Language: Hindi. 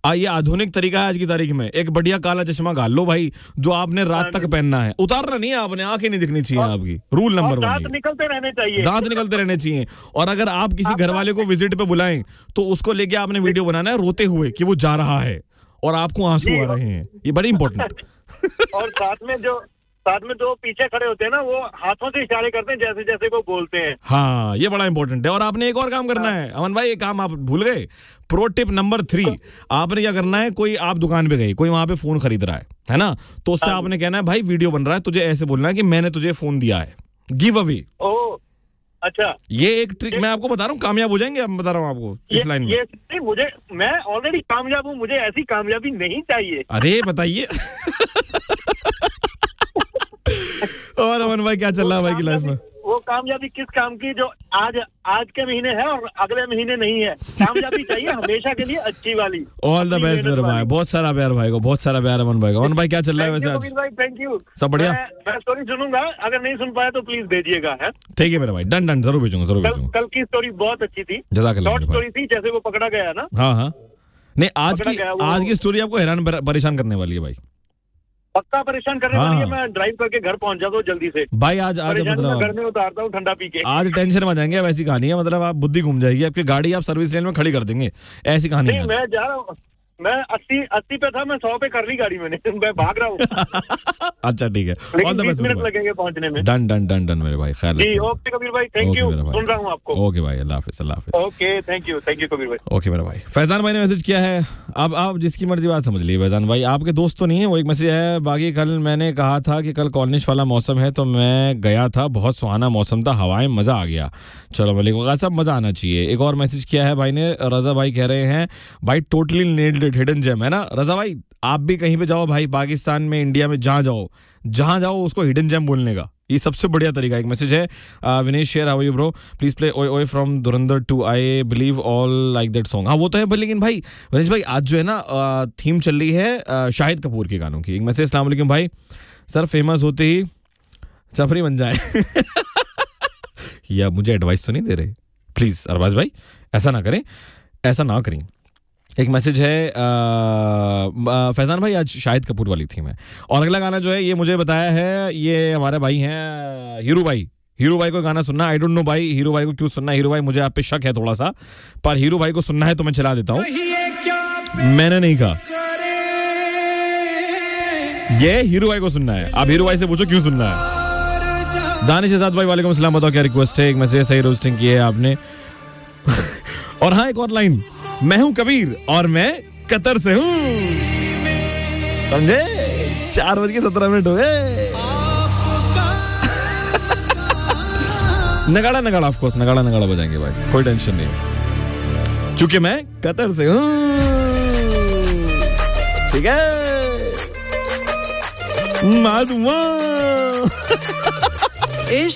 ये आधुनिक तरीका है आज की तारीख में। एक बढ़िया काला चश्मा घाल लो भाई, जो आपने रात तक पहनना है, उतारना नहीं है आपने, आंखें नहीं दिखनी चाहिए आपकी, रूल नंबर 1। दांत निकलते रहने चाहिए, दांत निकलते रहने चाहिए। और अगर आप किसी घर वाले को विजिट पे बुलाएं तो उसको लेके आपने वीडियो बनाना है रोते हुए कि वो जा रहा है और आपको आंसू आ रहे हैं, ये बड़ी इंपॉर्टेंट। और साथ में जो पीछे खड़े होते हैं ना, वो हाथों से इशारे करते हैं जैसे जैसे वो बोलते हैं। हाँ, ये बड़ा इंपॉर्टेंट है। और आपने एक और काम करना है अमन भाई, ये काम आप भूल गए। प्रो टिप नंबर 3, आपने क्या करना है, कोई आप दुकान पे गए, कोई वहां पे फोन खरीद रहा है ना, तो उससे आपने कहना है भाई वीडियो बन रहा है, तुझे ऐसे बोलना है कि मैंने तुझे फोन दिया है, गिव अवे। ओह अच्छा, ये एक ट्रिक मैं आपको बता रहा हूँ, कामयाब हो जाएंगे। मैं बता रहा हूँ आपको इस लाइन में। मैं ऑलरेडी कामयाब हूँ, मुझे ऐसी कामयाबी नहीं चाहिए। अरे बताइए। और अमन भाई क्या चल रहा है भाई की लाइफ में? वो कामयाबी किस काम की जो आज के महीने है और अगले महीने नहीं है। कामयाबी चाहिए हमेशा के लिए अच्छी वाली। ऑल द बेस्ट मेरे भाई, बहुत सारा प्यार भाई को, बहुत सारा प्यार अमन भाई को। अमन भाई क्या चल रहा है वैसे आज? थैंक यू, सब बढ़िया। मैं स्टोरी सुनूंगा, अगर नहीं सुन पाया तो प्लीज भेजिएगा। ठीक है मेरे भाई, डन डन, जरूर भेजूंगा। कल की स्टोरी बहुत अच्छी थी, जज़ाकल्लाह शॉर्ट स्टोरी थी, जैसे वो पकड़ा गया ना। हाँ नहीं, आज की स्टोरी आपको हैरान परेशान करने वाली है भाई, पक्का परेशान करने वाली है। मैं ड्राइव करके घर पहुंच जाता हूँ जल्दी से भाई। आज मतलब घर में उतारता हूँ ठंडा पी के। आज टेंशन में आ जाएंगे, वैसी कहानी है, मतलब आप बुद्धि घूम जाएगी आपकी, गाड़ी आप सर्विस लेन में खड़ी कर देंगे, ऐसी कहानी है। मैं जा रहा हूँ, मैं 80 पे था, मैं 100 पे कर ली गाड़ी मैंने। मैं भाग रहा हूँ। अच्छा ठीक है, लेकिन 20 मिनट लगेंगे पहुंचने में। डन डन डन डन मेरे भाई, ख्याल जी। ओके कबीर भाई, थैंक यू, सुन रहा हूँ आपको। ओके भाई, अल्लाह हाफिज। ओके, थैंक यू कबीर भाई। ओके मेरा भाई। फैजान भाई ने मैसेज किया है, अब आप जिसकी मर्जी बात समझ लीजिए फैजान भाई, आपके दोस्त तो नहीं है, वो एक मैसेज है। बाकी कल मैंने कहा था कि कल कॉर्निश वाला मौसम है, तो मैं गया था, बहुत सुहाना मौसम था, हवाएं, मजा आ गया। चलो मलिक सब मजा आना चाहिए। एक और मैसेज किया है भाई ने, रजा भाई कह रहे हैं भाई totally nailed it, hidden GeM है ना रजा भाई, आप भी कहीं पे जाओ भाई, पाकिस्तान में, इंडिया में, जहां जाओ उसको हिडन जेम बोलने का, ये सबसे बढ़िया तरीका। एक मैसेज है Vinesh share, how are you bro, please play ओए ओए from Dhurandhar 2, I believe all like that song. हाँ वो तो है, लेकिन भाई विनेश भाई आज जो है ना थीम चल रही है शाहिद कपूर के गानों की। एक मैसेज, अस्सलाम वालेकुम भाई, सर फेमस होते ही सफरी बन जाए। या मुझे एडवाइस तो नहीं दे रहे, प्लीज अरबाज भाई ऐसा ना करें, ऐसा ना करें। एक मैसेज है फैजान भाई, आज शाहिद कपूर वाली थीम है। और अगला गाना जो है ये मुझे बताया है, ये हमारे भाई हैं हीरू भाई को गाना सुनना। आई डोंट नो भाई हीरू भाई को क्यों सुनना, हीरू भाई मुझे आप पे शक है थोड़ा सा, पर हीरू भाई को सुनना है तो मैं चला देता हूँ, मैंने नहीं कहा, ये हीरू भाई को सुनना है। आप हीरू भाई से पूछो क्यों सुनना है। दानिश आजाद भाई वालेकुम अस्सलाम, बताओ क्या रिक्वेस्ट है। एक मैसेज, सही रोस्टिंग की है आपने। और हाँ एक और लाइन, मैं हूं कबीर और मैं कतर से हूं, समझे। 4:17 हो गए। नगाड़ा ऑफ कोर्स, नगाड़ा बजाएंगे भाई, कोई टेंशन नहीं, क्योंकि मैं कतर से हूं, ठीक है। माधुआ